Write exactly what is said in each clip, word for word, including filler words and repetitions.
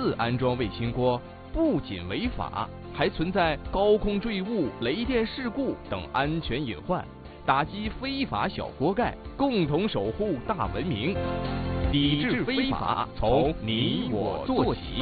次安装卫星锅，不仅违法，还存在高空坠物、雷电事故等安全隐患。打击非法小锅盖，共同守护大文明。抵制非法，从你我做起。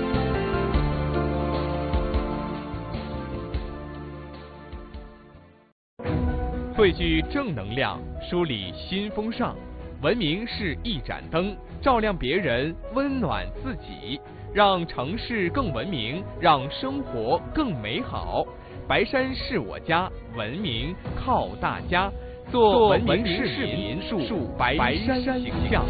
汇聚正能量，梳理新风尚。文明是一盏灯，照亮别人，温暖自己，让城市更文明，让生活更美好。白山是我家，文明靠大家。做文明市民，树白山形象。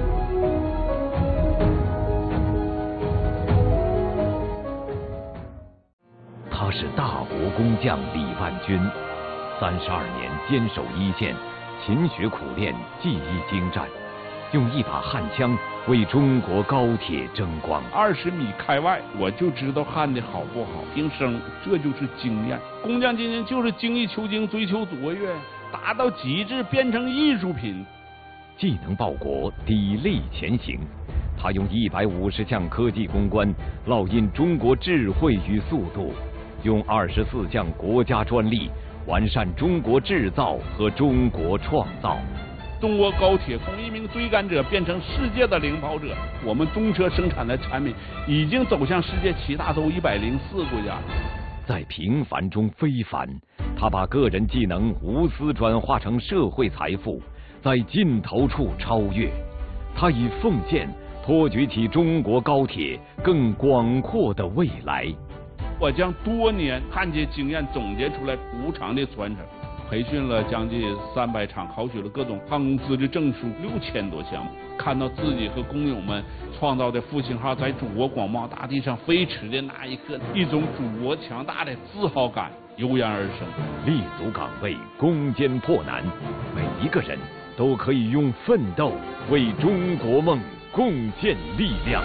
他是大国工匠李万军，三十二年坚守一线，勤学苦练，技艺精湛，用一把焊枪为中国高铁争光。 二十米开外，我就知道焊的好不好，听声，这就是经验。工匠精神就是精益求精，追求卓越，达到极致，变成艺术品。 既能报国，砥砺前行。他用一百五十项科技攻关烙印中国智慧与速度，用二十四项国家专利完善中国制造和中国创造。 中国高铁从一名追赶者变成世界的领跑者，我们中车生产的产品已经走向世界七大洲一百零四国家。 在平凡中非凡，他把个人技能无私转化成社会财富，在尽头处超越。他以奉献托举起中国高铁更广阔的未来。 我将多年焊接经验总结出来无偿的传承，培训了将近三百场，考取了各种航空资质证书六千多项目。看到自己和工友们创造的复兴号在祖国广袤大地上飞驰的那一刻，一种祖国强大的自豪感油然而生。 立足岗位，攻坚破难，每一个人都可以用奋斗为中国梦贡献力量。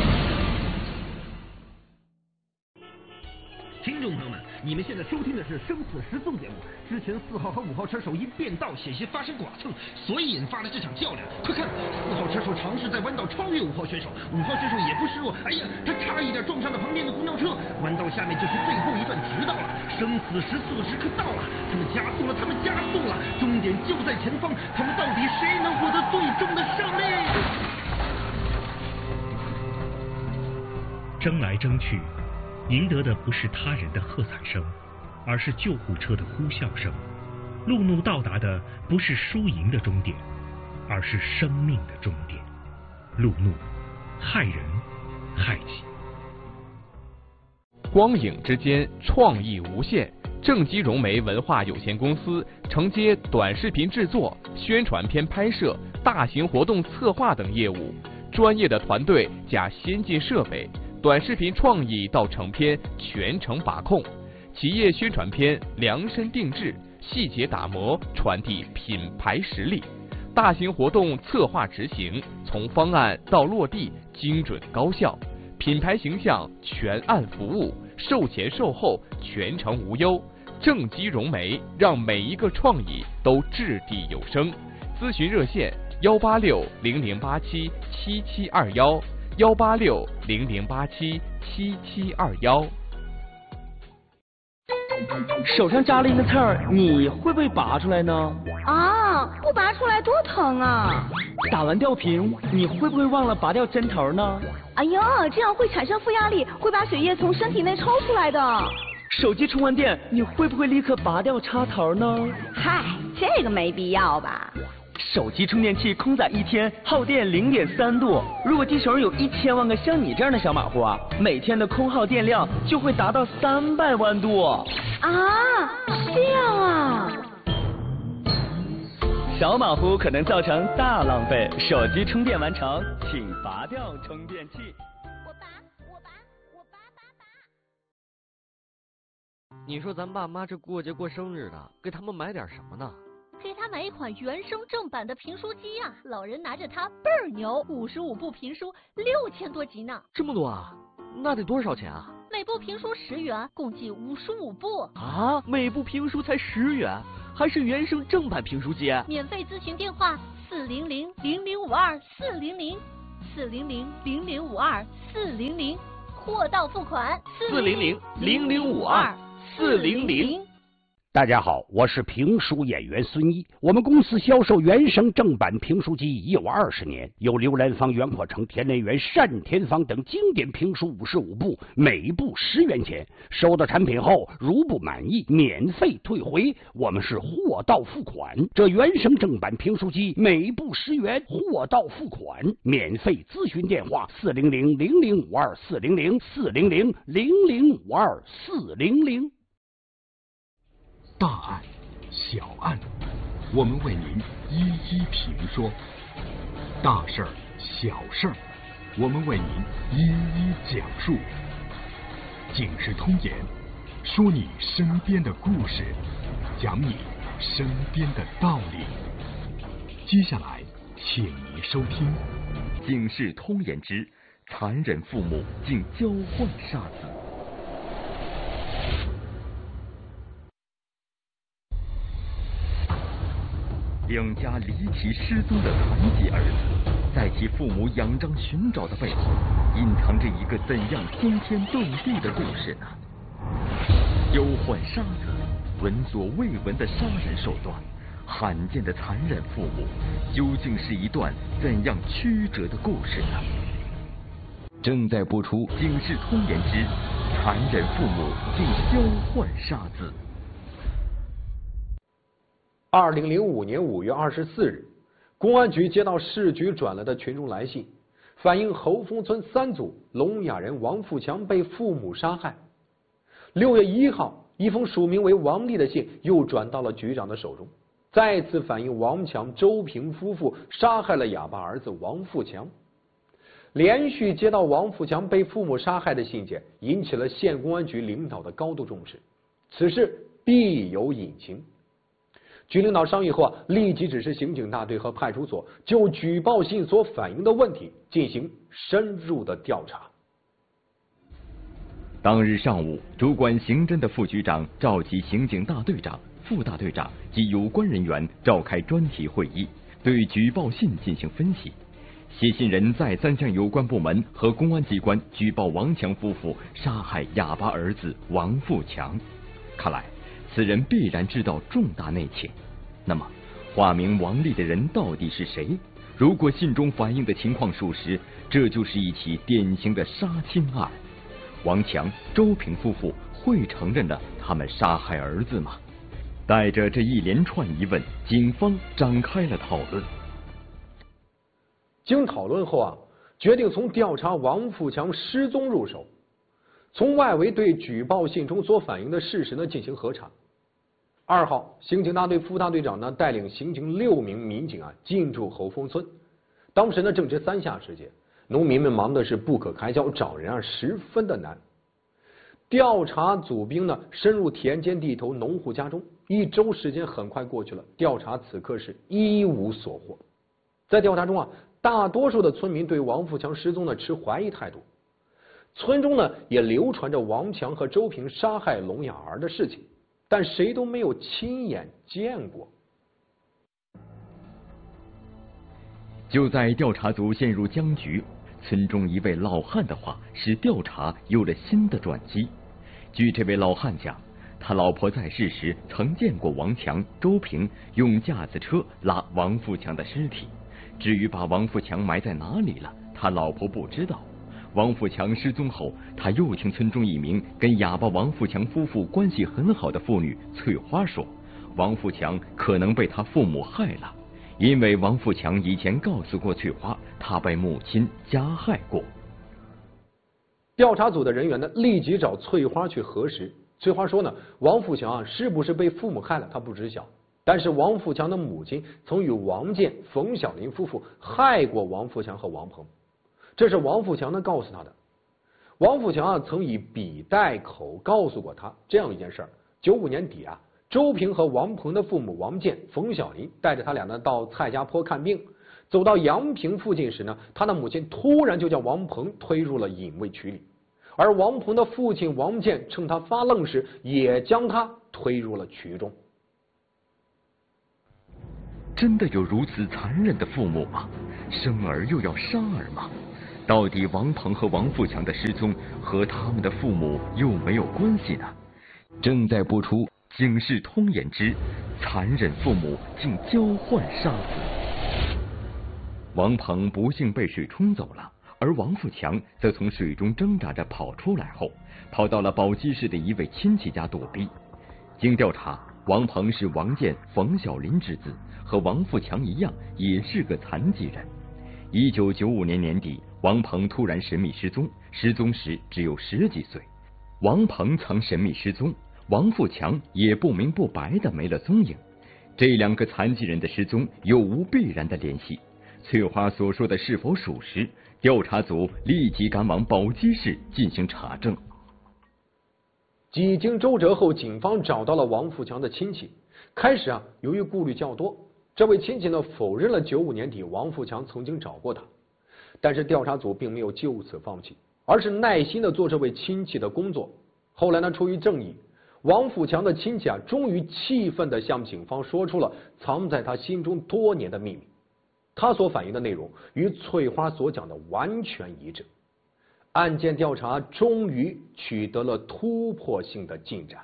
听众朋友们，你们现在收听的是《生死时速》节目。之前四号和五号车手因变道险些发生剐蹭，所以引发了这场较量。快看，四号车手尝试在弯道超越五号选手，五号选手也不示弱，哎呀，他差一点撞上了旁边的公交车。弯道下面就是最后一段直道了，生死时速的时刻到了，他们加速了，他们加速了，终点就在前方，他们到底谁能获得最终的胜利？ 争来争去，赢得的不是他人的喝彩声，而是救护车的呼啸声。路怒到达的不是输赢的终点，而是生命的终点。路怒，害人害己。 光影之间，创意无限。正畸融媒文化有限公司承接短视频制作、宣传片拍摄、大型活动策划等业务，专业的团队加先进设备。短视频创意到成片全程把控，企业宣传片量身定制，细节打磨，传递品牌实力。大型活动策划执行，从方案到落地精准高效，品牌形象全案服务，售前售后全程无忧。正畸融媒让每一个创意都掷地有声。咨询热线：幺八六零零八七七七二幺。幺八六零零八七七七二幺。 手上扎了一个刺儿，你会不会拔出来呢？ 啊，不拔出来多疼啊！ 打完吊瓶，你会不会忘了拔掉针头呢？ 哎呦，这样会产生负压力，会把血液从身体内抽出来的。 手机充完电，你会不会立刻拔掉插头呢？ 嗨，这个没必要吧。 手机充电器空载一天耗电零点三度，如果地球上有一千万个像你这样的小马虎啊，每天的空耗电量就会达到三百万度。 啊，这样啊！ 小马虎可能造成大浪费，手机充电完成，请拔掉充电器。 我拔，我拔，我拔拔拔。 你说咱爸妈这过节过生日的，给他们买点什么呢？ 给他买一款原声正版的评书机啊，老人拿着它倍儿牛，五十五部评书，六千多集呢。 这么多啊？那得多少钱啊？ 每部评书十元，共计五十五部。 啊，每部评书才十元，还是原声正版评书机？ 免费咨询电话：四零零零零五二四零零。 四零零零零五二四零零，货到付款四零零零零五二四零零。 大家好，我是评书演员孙一。我们公司销售原声正版评书机已有二十年，有刘兰芳、袁阔成、田连元、单田芳等经典评书五十五部，每部十元钱。收到产品后，如不满意，免费退回。我们是货到付款。这原声正版评书机每部十元，货到付款，免费咨询电话：四零零零零五二四零零四零零零零五二四零零。 大案、小案，我们为您一一评说；大事儿、小事儿，我们为您一一讲述。警世通言，说你身边的故事，讲你身边的道理。接下来，请您收听 《警世通言之残忍父母竟交换杀子》。两家离奇失踪的残疾儿子，在其父母仰仗寻找的背后，隐藏着一个怎样惊天动地的故事呢？交换杀子，闻所未闻的杀人手段，罕见的残忍父母，究竟是一段怎样曲折的故事呢？正在播出《警世通言之残忍父母竟交换杀子》。 二零零五年五月二十四日，公安局接到市局转来的群众来信，反映侯峰村三组聋哑人王富强被父母杀害。六月一号，一封署名为王丽的信又转到了局长的手中，再次反映王强、周平夫妇杀害了哑巴儿子王富强。连续接到王富强被父母杀害的信件，引起了县公安局领导的高度重视，此事必有隐情。局领导商议后啊，立即指示刑警大队和派出所就举报信所反映的问题进行深入的调查。 当日上午，主管刑侦的副局长召集刑警大队长、副大队长及有关人员召开专题会议，对举报信进行分析。写信人再三向有关部门和公安机关举报王强夫妇杀害哑巴儿子王富强，看来此人必然知道重大内情。那么，化名王丽的人到底是谁？如果信中反映的情况属实，这就是一起典型的杀亲案。王强、周平夫妇会承认了他们杀害儿子吗？带着这一连串疑问，警方展开了讨论。 经讨论后啊，决定从调查王富强失踪入手，从外围对举报信中所反映的事实呢进行核查。二号，刑警大队副大队长呢带领刑警六名民警啊进驻侯峰村。当时呢正值三夏时节，农民们忙的是不可开交，找人啊十分的难。调查组兵呢深入田间地头、农户家中，一周时间很快过去了，调查此刻是一无所获。在调查中啊，大多数的村民对王富强失踪呢持怀疑态度。村中呢也流传着王强和周平杀害聋哑儿的事情，但谁都没有亲眼见过。 就在调查组陷入僵局，村中一位老汉的话使调查有了新的转机。据这位老汉讲，他老婆在世时曾见过王强、周平用架子车拉王富强的尸体，至于把王富强埋在哪里了，他老婆不知道。王富强失踪后，他又听村中一名跟哑巴王富强夫妇关系很好的妇女翠花说，王富强可能被他父母害了，因为王富强以前告诉过翠花，他被母亲加害过。 调查组的人员呢，立即找翠花去核实。翠花说呢，王富强啊是不是被父母害了，他不知晓。但是王富强的母亲曾与王建、冯小林夫妇害过王富强和王鹏。这是王富强呢告诉他的。王富强啊曾以笔代口告诉过他这样一件事儿：九五年底啊，周平和王鹏的父母王建、冯小林带着他俩呢到蔡家坡看病，走到阳平附近时呢，他的母亲突然就将王鹏推入了隐卫渠里，而王鹏的父亲王建趁他发愣时，也将他推入了渠中。 真的有如此残忍的父母吗？生儿又要杀儿吗？到底王鹏和王富强的失踪和他们的父母有没有关系呢？正在播出《警世通言之残忍父母竟交换杀子》。王鹏不幸被水冲走了，而王富强则从水中挣扎着跑出来后，跑到了宝鸡市的一位亲戚家躲避。经调查，王鹏是王建、冯小林之子，和王富强一样，也是个残疾人。一九九五年年底，王鹏突然神秘失踪，失踪时只有十几岁。王鹏曾神秘失踪，王富强也不明不白的没了踪影。这两个残疾人的失踪有无必然的联系？翠花所说的是否属实？调查组立即赶往宝鸡市进行查证。 几经周折后，警方找到了王富强的亲戚。开始啊，由于顾虑较多，这位亲戚呢否认了九五年底王富强曾经找过他。但是调查组并没有就此放弃，而是耐心的做这位亲戚的工作。后来呢，出于正义，王富强的亲戚啊，终于气愤的向警方说出了藏在他心中多年的秘密。他所反映的内容与翠花所讲的完全一致。案件调查终于取得了突破性的进展。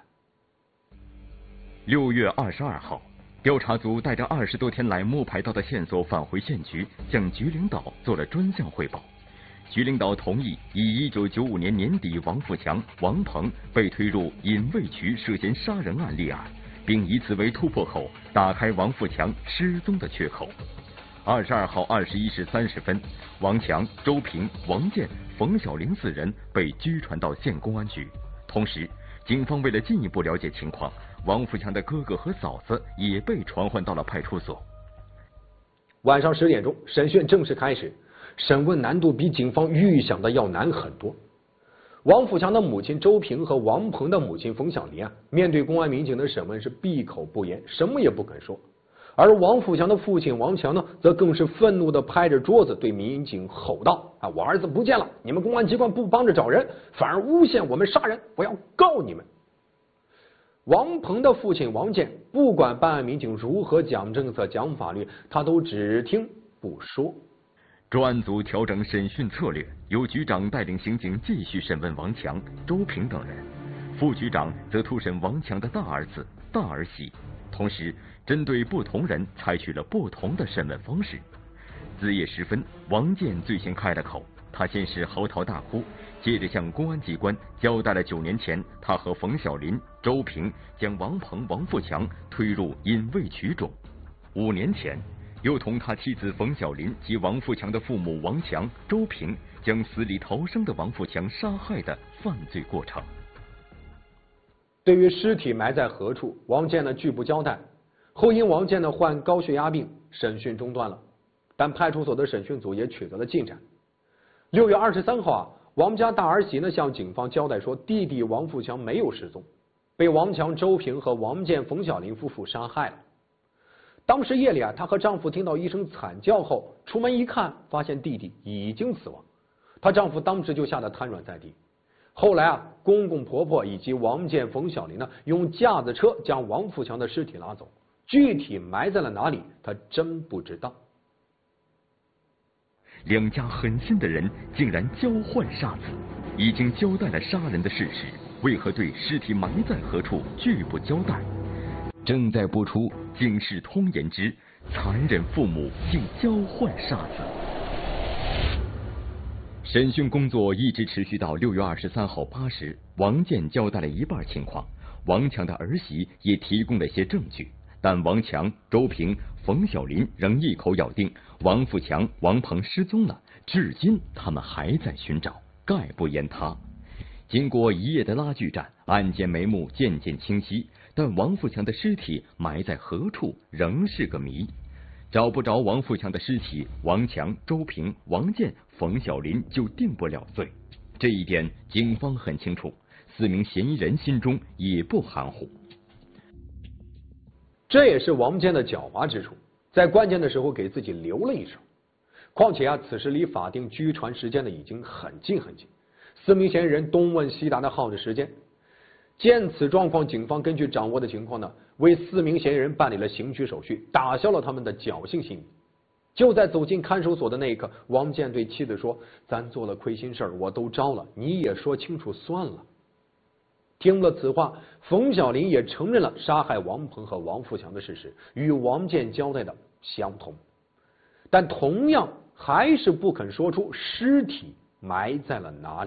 六月二十二号，调查组带着二十多天来摸排到的线索返回县局，向局领导做了专项汇报。局领导同意以一九九五年年底王富强、王鹏被推入隐卫局涉嫌杀人案立案，并以此为突破口，打开王富强失踪的缺口。二十二号二十一时三十分，王强、周平、王建、冯小林四人被拘传到县公安局。同时，警方为了进一步了解情况，王富强的哥哥和嫂子也被传唤到了派出所。 晚上十点钟，审讯正式开始，审问难度比警方预想的要难很多。王富强的母亲周平和王鹏的母亲冯小林啊，面对公安民警的审问是闭口不言，什么也不肯说。而王富强的父亲王强呢，则更是愤怒地拍着桌子对民警吼道：“啊，我儿子不见了！你们公安机关不帮着找人，反而诬陷我们杀人！我要告你们！”王鹏的父亲王建，不管办案民警如何讲政策、讲法律，他都只听不说。 专案组调整审讯策略，由局长带领刑警继续审问王强、周平等人，副局长则突审王强的大儿子、大儿媳。同时，针对不同人采取了不同的审问方式。子夜时分，王建最先开了口，他先是嚎啕大哭，接着向公安机关交代了九年前他和冯小林、周平将王鹏、王富强推入隐卫局中，五年前又同他妻子冯小林及王富强的父母王强、周平将死里逃生的王富强杀害的犯罪过程。 对于尸体埋在何处，王建呢拒不交代。后因王建呢患高血压病，审讯中断了。但派出所的审讯组也取得了进展。六月二十三号啊，王家大儿媳呢向警方交代说，弟弟王富强没有失踪，被王强、周平和王建、冯小林夫妇杀害了。当时夜里啊，她和丈夫听到一声惨叫后，出门一看，发现弟弟已经死亡。她丈夫当时就吓得瘫软在地。后来啊，公公婆婆以及王建、冯小林呢，用架子车将王富强的尸体拉走，具体埋在了哪里，她真不知道。 两家狠心的人竟然交换杀子，已经交代了杀人的事实，为何对尸体埋在何处拒不交代？正在播出《警世通言之残忍父母竟交换杀子》。审讯工作一直持续到六月二十三号八时，王建交代了一半情况，王强的儿媳也提供了些证据，但王强、周平、冯小林仍一口咬定王富强、王鹏失踪了，至今他们还在寻找，概不言他。经过一夜的拉锯战，案件眉目渐渐清晰，但王富强的尸体埋在何处仍是个谜。找不着王富强的尸体，王强、周平、王建、冯小林就定不了罪。这一点警方很清楚，四名嫌疑人心中也不含糊。 这也是王建的狡猾之处，在关键的时候给自己留了一手。况且啊，此时离法定拘传时间呢已经很近很近，四名嫌疑人东问西答的耗着时间。见此状况，警方根据掌握的情况呢， 为四名嫌疑人办理了刑拘手续，打消了他们的侥幸心理。就在走进看守所的那一刻，王建对妻子说：“咱做了亏心事儿，我都招了，你也说清楚算了。”听了此话，冯小林也承认了杀害王鹏和王富强的事实，与王建交代的相同，但同样还是不肯说出尸体埋在了哪里。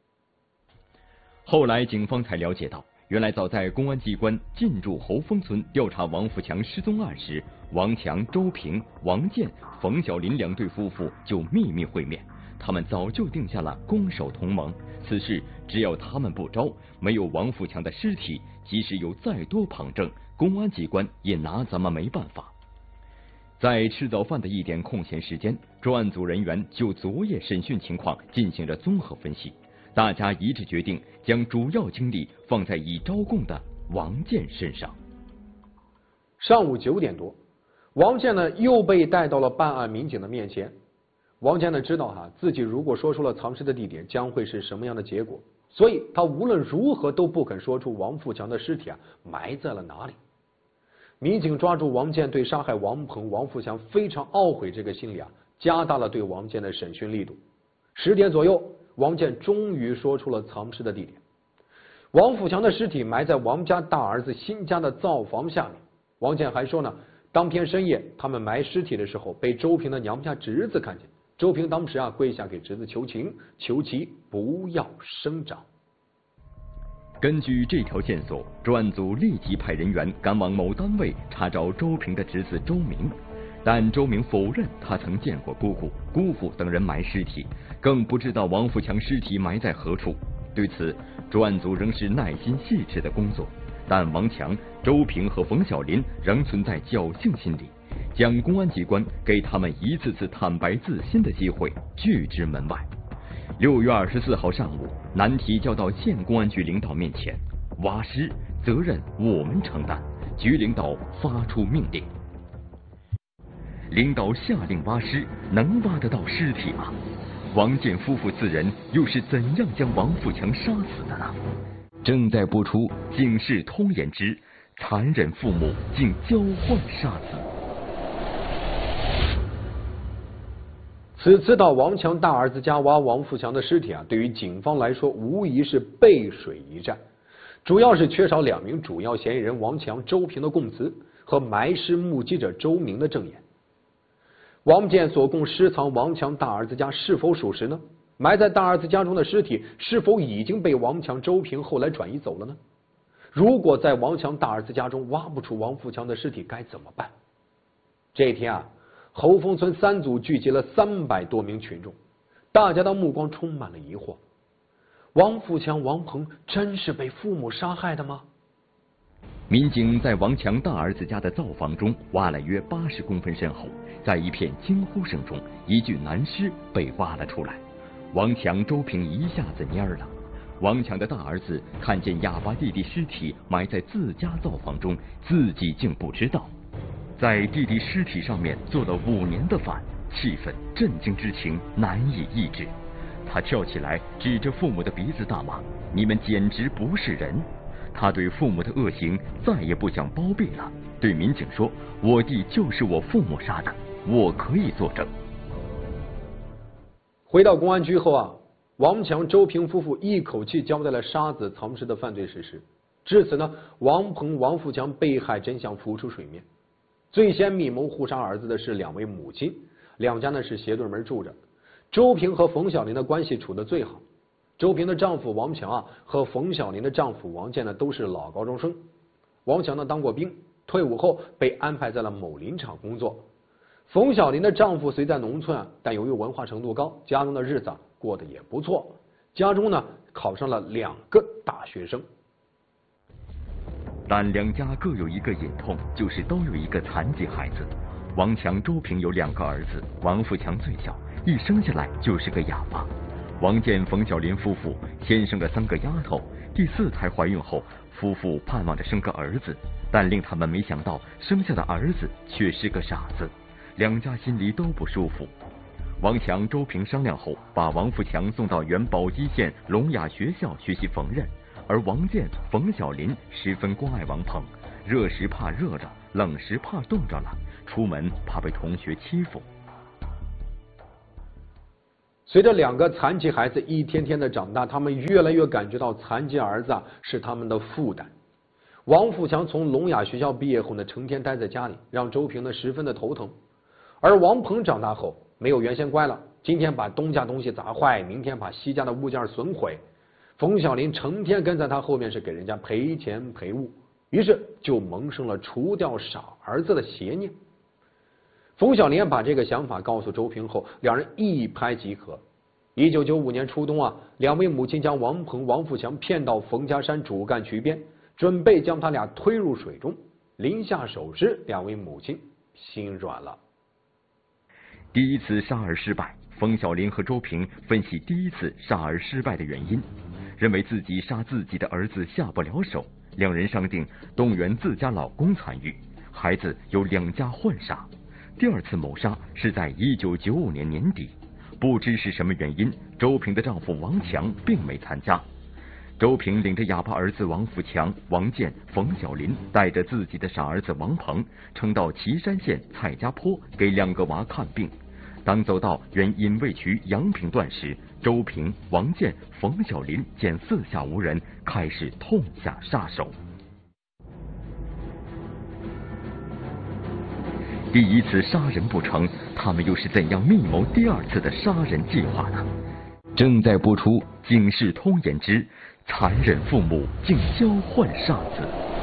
后来警方才了解到，原来早在公安机关进驻侯峰村调查王富强失踪案时，王强、周平、王建、冯小林两对夫妇就秘密会面，他们早就定下了攻守同盟。此事只要他们不招，没有王富强的尸体，即使有再多旁证，公安机关也拿咱们没办法。在吃早饭的一点空闲时间，专案组人员就昨夜审讯情况进行了综合分析，大家一致决定将主要精力放在已招供的王建身上。 上午九点多，王建呢又被带到了办案民警的面前。王建呢知道哈、啊、自己如果说出了藏尸的地点将会是什么样的结果，所以他无论如何都不肯说出王富强的尸体啊埋在了哪里。民警抓住王建对杀害王鹏、王富强非常懊悔这个心理啊，加大了对王建的审讯力度。十点左右，王建终于说出了藏尸的地点。王富强的尸体埋在王家大儿子新家的灶房下面。王建还说呢，当天深夜他们埋尸体的时候，被周平的娘家侄子看见。周平当时啊跪下给侄子求情，求其不要声张。 根据这条线索，专案组立即派人员赶往某单位查找周平的侄子周明，但周明否认他曾见过姑姑、姑父等人埋尸体，更不知道王富强尸体埋在何处。对此，专案组仍是耐心细致的工作，但王强、周平和冯小林仍存在侥幸心理，将公安机关给他们一次次坦白自新的机会拒之门外。六月二十四号上午，难题交到县公安局领导面前，挖尸责任我们承担。局领导发出命令，领导下令挖尸，能挖得到尸体吗？王建夫妇四人又是怎样将王富强杀死的呢？正在播出《警世通言之残忍父母竟交换杀子》。 此次到王强大儿子家挖王富强的尸体啊，对于警方来说无疑是背水一战，主要是缺少两名主要嫌疑人王强、周平的供词和埋尸目击者周明的证言。王建所供尸藏王强大儿子家是否属实呢？埋在大儿子家中的尸体是否已经被王强、周平后来转移走了呢？如果在王强大儿子家中挖不出王富强的尸体，该怎么办？这天啊，侯峰村三组聚集了三百多名群众，大家的目光充满了疑惑：王富强、王鹏真是被父母杀害的吗？ 民警在王强大儿子家的灶房中挖了约八十公分深后，在一片惊呼声中，一具男尸被挖了出来。王强、周平一下子蔫了。王强的大儿子看见哑巴弟弟尸体埋在自家灶房中，自己竟不知道，在弟弟尸体上面做了五年的饭，气愤、震惊之情难以抑制。他跳起来，指着父母的鼻子大骂：“你们简直不是人！”他对父母的恶行再也不想包庇了，对民警说：“我弟就是我父母杀的，我可以作证。” 回到公安局后啊，王强、周平夫妇一口气交代了杀子藏尸的犯罪事实。至此呢，王鹏、王富强被害真相浮出水面。最先密谋互杀儿子的是两位母亲，两家呢是斜对门住着。周平和冯小林的关系处得最好。周平的丈夫王强啊和冯小林的丈夫王建呢都是老高中生。王强呢当过兵，退伍后被安排在了某林场工作。冯小林的丈夫虽在农村啊，但由于文化程度高，家中的日子啊过得也不错。家中呢考上了两个大学生。 但两家各有一个隐痛，就是都有一个残疾孩子。王强、周平有两个儿子，王富强最小，一生下来就是个哑巴。王建、冯小林夫妇先生了三个丫头，第四胎怀孕后，夫妇盼望着生个儿子，但令他们没想到，生下的儿子却是个傻子，两家心里都不舒服。王强、周平商量后，把王富强送到原宝鸡县聋哑学校学习缝纫，而王建、冯小林十分关爱王鹏， 热时怕热了，冷时怕冻着了，出门怕被同学欺负。 随着两个残疾孩子一天天的长大，他们越来越感觉到残疾儿子啊是他们的负担。王富强从聋哑学校毕业后呢，成天待在家里，让周平呢十分的头疼。而王鹏长大后没有原先乖了，今天把东家东西砸坏，明天把西家的物件损毁。冯小林成天跟在他后面是给人家赔钱赔物，于是就萌生了除掉傻儿子的邪念。冯小林把这个想法告诉周平后，两人一拍即合。一九九五年初冬啊，两位母亲将王鹏、王富强骗到冯家山主干渠边，准备将他俩推入水中。临下手时，两位母亲心软了。 第一次杀儿失败，冯小林和周平分析第一次杀儿失败的原因，认为自己杀自己的儿子下不了手，两人商定动员自家老公参与，孩子由两家混杀。第二次谋杀是在一九九五年年底，不知是什么原因，周平的丈夫王强并没参加。周平领着哑巴儿子王富强、王建、冯小林，带着自己的傻儿子王鹏，乘到岐山县蔡家坡给两个娃看病。当走到原引卫渠阳平段时，周平、王建、冯小林见四下无人，开始痛下杀手。第一次杀人不成，他们又是怎样密谋第二次的杀人计划呢？正在播出《警世通言之残忍父母竟交换杀子》。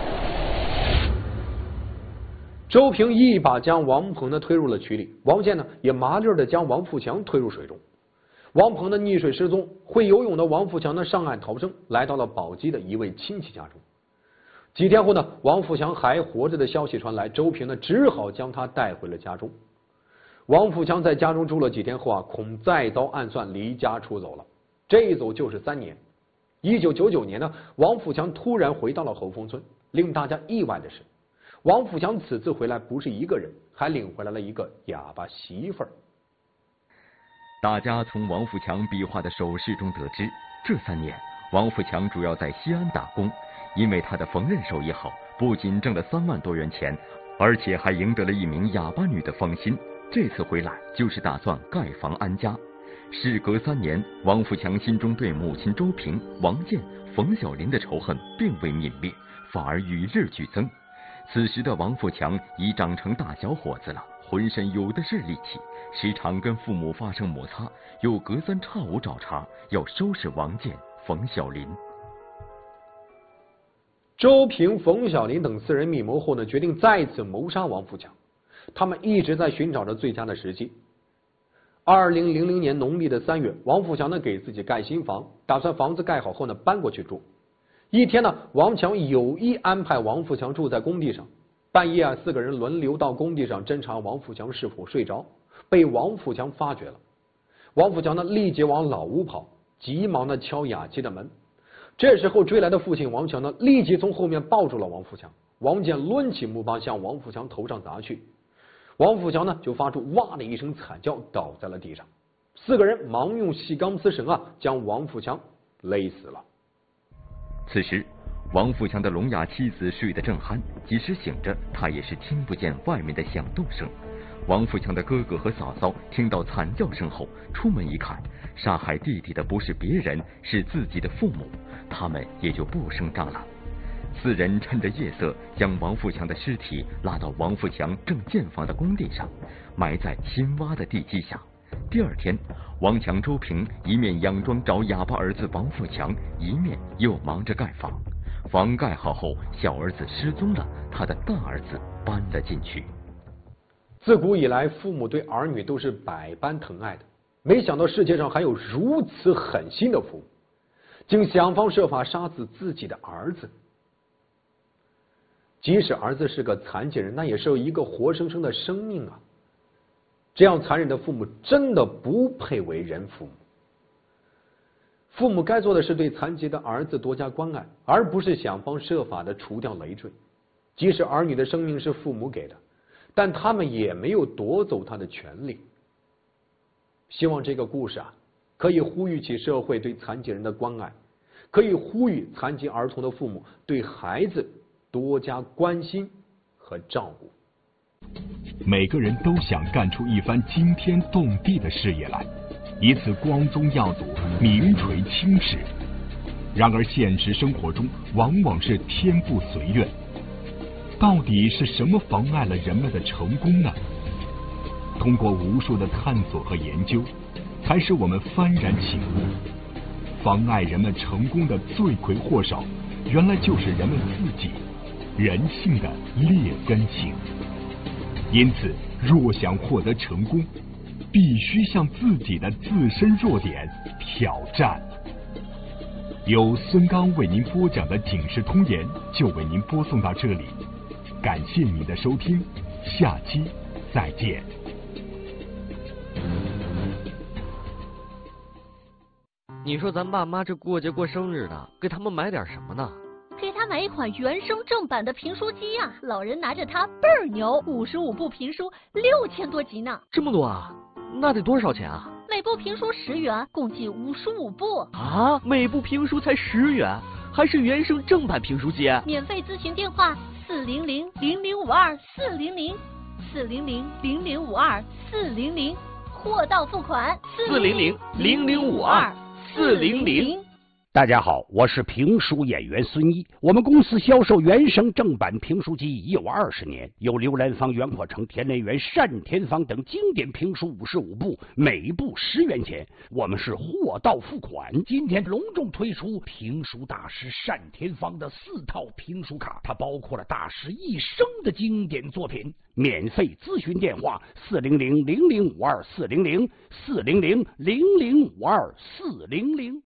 周平一把将王鹏呢推入了渠里，王建呢也麻利的将王富强推入水中。王鹏呢溺水失踪，会游泳的王富强呢上岸逃生，来到了宝鸡的一位亲戚家中。几天后呢，王富强还活着的消息传来，周平呢只好将他带回了家中。王富强在家中住了几天后啊，恐再遭暗算，离家出走了。这一走就是三年。一九九九年呢，王富强突然回到了侯峰村。令大家意外的是，王富强此次回来不是一个人，还领回来了一个哑巴媳妇儿。 大家从王富强比划的手势中得知，这三年王富强主要在西安打工。因为他的缝纫手艺好，不仅挣了三万多元钱，而且还赢得了一名哑巴女的芳心。这次回来就是打算盖房安家。事隔三年，王富强心中对母亲周平、王建、冯小林的仇恨并未泯灭，反而与日俱增。此时的王富强已长成大小伙子了，浑身有的是力气，时常跟父母发生摩擦，又隔三差五找茬，要收拾王建、冯小林。 周平、冯小林等四人密谋后呢，决定再次谋杀王富强。他们一直在寻找着最佳的时机。二零零零年农历的三月，王富强呢给自己盖新房，打算房子盖好后呢搬过去住。一天呢，王强有意安排王富强住在工地上。半夜啊，四个人轮流到工地上侦查王富强是否睡着，被王富强发觉了。王富强呢立即往老屋跑，急忙的敲雅琪的门。这时候追来的父亲王强呢，立即从后面抱住了王富强。王建抡起木棒向王富强头上砸去，王富强呢就发出哇的一声惨叫，倒在了地上。四个人忙用细钢丝绳啊将王富强勒死了。 此时，王富强的聋哑妻子睡得正酣，即使醒着，他也是听不见外面的响动声。王富强的哥哥和嫂嫂听到惨叫声后，出门一看，杀害弟弟的不是别人，是自己的父母，他们也就不声张了。四人趁着夜色，将王富强的尸体拉到王富强正建房的工地上，埋在新挖的地基下。第二天，王强、周平一面佯装找哑巴儿子王富强，一面又忙着盖房。房盖好后，小儿子失踪了，他的大儿子搬了进去。 自古以来，父母对儿女都是百般疼爱的，没想到世界上还有如此狠心的父母，竟想方设法杀死自己的儿子。即使儿子是个残疾人，那也是一个活生生的生命啊！这样残忍的父母真的不配为人父母。父母该做的是对残疾的儿子多加关爱，而不是想方设法的除掉累赘。即使儿女的生命是父母给的，但他们也没有夺走他的权利。希望这个故事啊，可以呼吁起社会对残疾人的关爱，可以呼吁残疾儿童的父母对孩子多加关心和照顾。 每个人都想干出一番惊天动地的事业来，以此光宗耀祖、名垂青史。然而现实生活中往往是天不随愿，到底是什么妨碍了人们的成功呢？通过无数的探索和研究，才使我们幡然醒悟，妨碍人们成功的罪魁祸首，原来就是人们自己，人性的劣根性。因此，若想获得成功，必须向自己的自身弱点挑战。由孙刚为您播讲的《警世通言》就为您播送到这里，感谢您的收听，下期再见。 你说咱爸妈这过节过生日的，给他们买点什么呢？ 给他买一款原声正版的评书机呀、啊，老人拿着它倍儿牛，五十五部评书，六千多集呢。 这么多啊？那得多少钱啊？ 每部评书十元，共计五十五部。 啊，每部评书才十元，还是原声正版评书机？ 免费咨询电话：四零零零零五二四零零，四零零零零五二四零零，货到付款。 四零零零零五二四零零。 大家好，我是评书演员孙一。我们公司销售原声正版评书机已有二十年，有刘兰芳、袁阔成、田连元、单田芳等经典评书五十五部，每部十元钱。我们是货到付款。今天隆重推出评书大师单田芳的四套评书卡，它包括了大师一生的经典作品。免费咨询电话：四零零零零五二四零零，四零零零零五二四零零。